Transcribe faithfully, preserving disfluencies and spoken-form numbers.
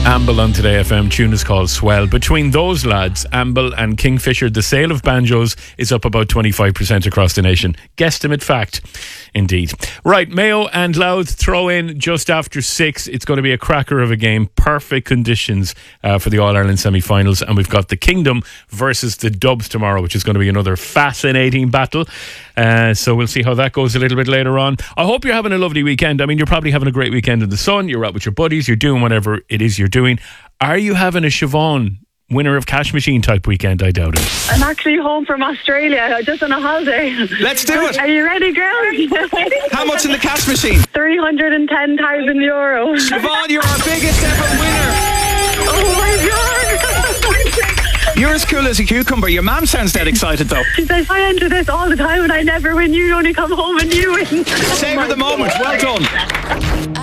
Amble on Today F M. Tune is called Swell. Between those lads, Amble and Kingfisher, the sale of banjos is up about twenty-five percent across the nation. Guesstimate fact. Indeed. Right, Mayo and Louth throw in just after six. It's going to be a cracker of a game. Perfect conditions uh, for the All-Ireland semi-finals. And we've got the Kingdom versus the Dubs tomorrow, which is going to be another fascinating battle. Uh, so we'll see how that goes a little bit later on. I hope you're having a lovely weekend. I mean, you're probably having a great weekend in the sun. You're out with your buddies. You're doing whatever it is you're doing. Are you having a Siobhan winner of Cash Machine type weekend? I doubt it. I'm actually home from Australia, just on a holiday. Let's do it. Are you ready, girls? How much in the Cash Machine? three hundred ten thousand euros. Siobhan, you're our biggest ever winner. Oh my God. You're as cool as a cucumber. Your mum sounds dead excited though. She says, I enter this all the time and I never win. You only come home and you win. Savour the moment. Well done.